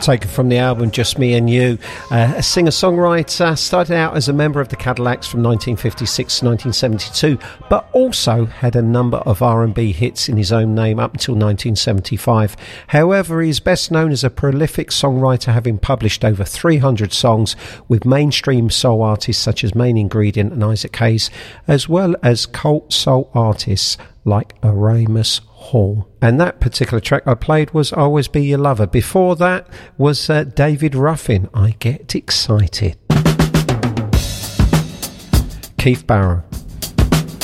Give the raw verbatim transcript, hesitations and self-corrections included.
taken from the album Just Me and You. Uh, a singer-songwriter, started out as a member of the Cadillacs from nineteen fifty-six to nineteen seventy-two, but also had a number of R and B hits in his own name up until nineteen seventy-five. However, he is best known as a prolific songwriter, having published over three hundred songs with mainstream soul artists such as Main Ingredient and Isaac Hayes, as well as cult soul artists like Aramus Hall. And that particular track I played was Always Be Your Lover. Before that was uh, David Ruffin, I Get Excited. Keith Barrow,